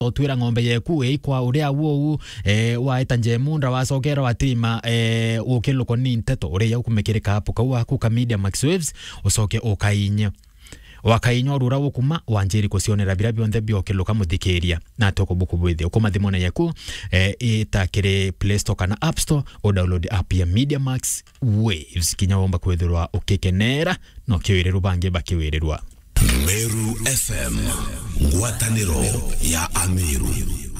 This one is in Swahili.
otwira ng'ombe yeku ikwa uria wo waita njemunda wasokera watima ukiloko ni nteto uria ukumekirika hapo kwa ku Media Max Waves usoke ukainya wakainya rura gukuma wanjiri kucionera bira bionde biokiluka muthikiria na toko buku bwithio kuma thimona yaku itakire Play Store kana App Store o download app ya Media Max Waves kinya womba kwithirwa ukikenera no kiwiriro bange bakiwirirwa Meru FM ngwataniro ya Amiru.